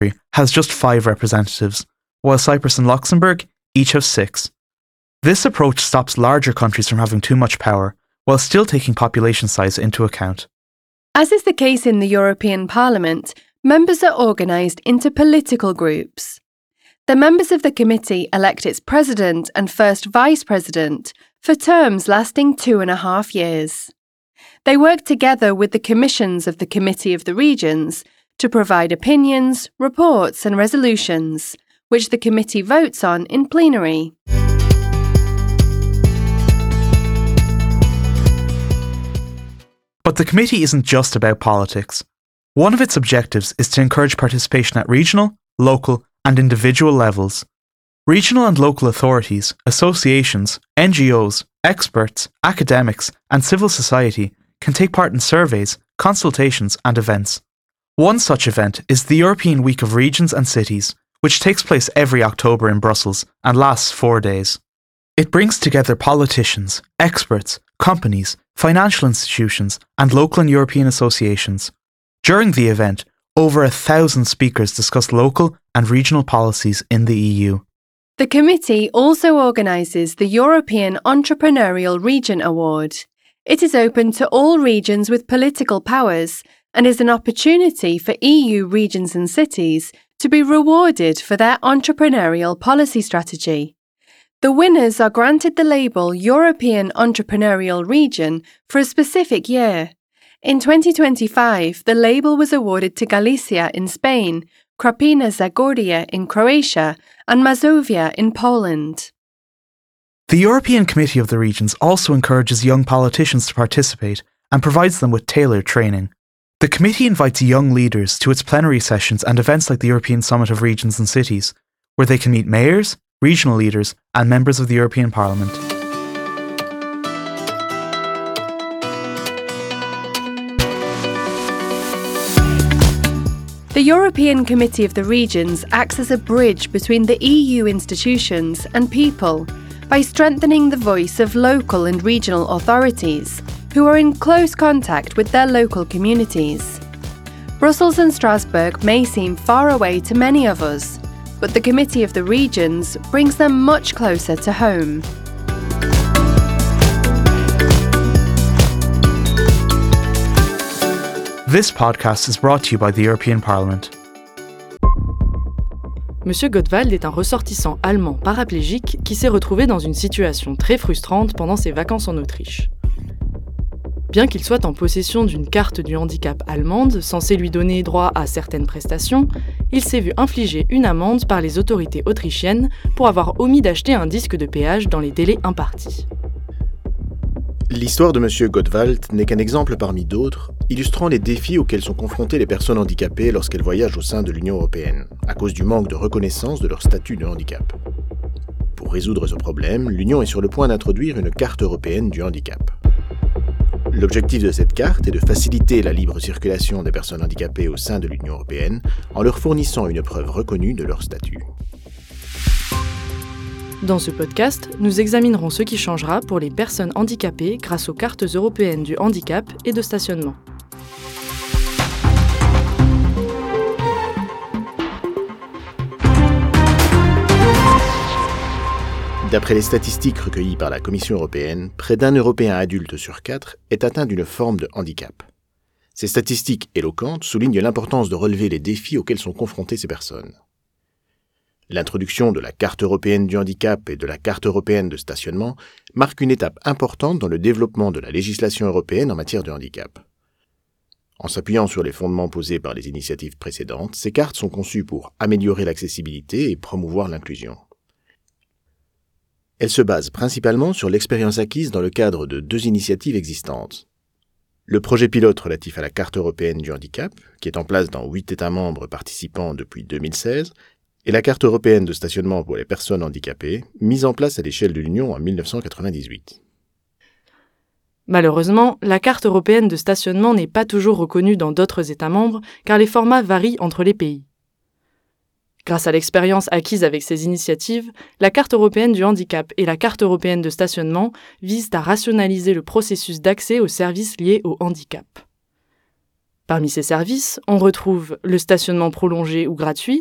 has just 5 representatives, while Cyprus and Luxembourg each have 6. This approach stops larger countries from having too much power, while still taking population size into account. As is the case in the European Parliament, members are organised into political groups. The members of the committee elect its president and first vice president for terms lasting 2.5 years. They work together with the commissions of the Committee of the Regions to provide opinions, reports and resolutions, which the committee votes on in plenary. But the committee isn't just about politics. One of its objectives is to encourage participation at regional, local and individual levels. Regional and local authorities, associations, NGOs, experts, academics and civil society can take part in surveys, consultations and events. One such event is the European Week of Regions and Cities, which takes place every October in Brussels and lasts 4 days. It brings together politicians, experts, companies, financial institutions and local and European associations. During the event, over 1,000 speakers discuss local and regional policies in the EU. The committee also organises the European Entrepreneurial Region Award. It is open to all regions with political powers and is an opportunity for EU regions and cities to be rewarded for their entrepreneurial policy strategy. The winners are granted the label European Entrepreneurial Region for a specific year. In 2025, the label was awarded to Galicia in Spain, Krapina-Zagorje in Croatia, and Mazovia in Poland. The European Committee of the Regions also encourages young politicians to participate and provides them with tailored training. The committee invites young leaders to its plenary sessions and events like the European Summit of Regions and Cities, where they can meet mayors, regional leaders and members of the European Parliament. The European Committee of the Regions acts as a bridge between the EU institutions and people by strengthening the voice of local and regional authorities who are in close contact with their local communities. Brussels and Strasbourg may seem far away to many of us, but the Committee of the Regions brings them much closer to home. This podcast is brought to you by the European Parliament. Monsieur Gottwald est un ressortissant allemand paraplégique qui s'est retrouvé dans une situation très frustrante pendant ses vacances en Autriche. Bien qu'il soit en possession d'une carte du handicap allemande censée lui donner droit à certaines prestations, il s'est vu infliger une amende par les autorités autrichiennes pour avoir omis d'acheter un disque de péage dans les délais impartis. L'histoire de M. Gottwald n'est qu'un exemple parmi d'autres, illustrant les défis auxquels sont confrontées les personnes handicapées lorsqu'elles voyagent au sein de l'Union européenne, à cause du manque de reconnaissance de leur statut de handicap. Pour résoudre ce problème, l'Union est sur le point d'introduire une carte européenne du handicap. L'objectif de cette carte est de faciliter la libre circulation des personnes handicapées au sein de l'Union européenne en leur fournissant une preuve reconnue de leur statut. Dans ce podcast, nous examinerons ce qui changera pour les personnes handicapées grâce aux cartes européennes du handicap et de stationnement. D'après les statistiques recueillies par la Commission européenne, près d'1 Européen adulte sur 4 est atteint d'une forme de handicap. Ces statistiques éloquentes soulignent l'importance de relever les défis auxquels sont confrontées ces personnes. L'introduction de la carte européenne du handicap et de la carte européenne de stationnement marque une étape importante dans le développement de la législation européenne en matière de handicap. En s'appuyant sur les fondements posés par les initiatives précédentes, ces cartes sont conçues pour améliorer l'accessibilité et promouvoir l'inclusion. Elles se basent principalement sur l'expérience acquise dans le cadre de 2 initiatives existantes. Le projet pilote relatif à la carte européenne du handicap, qui est en place dans 8 États membres participants depuis 2016, et la carte européenne de stationnement pour les personnes handicapées, mise en place à l'échelle de l'Union en 1998. Malheureusement, la carte européenne de stationnement n'est pas toujours reconnue dans d'autres États membres car les formats varient entre les pays. Grâce à l'expérience acquise avec ces initiatives, la carte européenne du handicap et la carte européenne de stationnement visent à rationaliser le processus d'accès aux services liés au handicap. Parmi ces services, on retrouve le stationnement prolongé ou gratuit,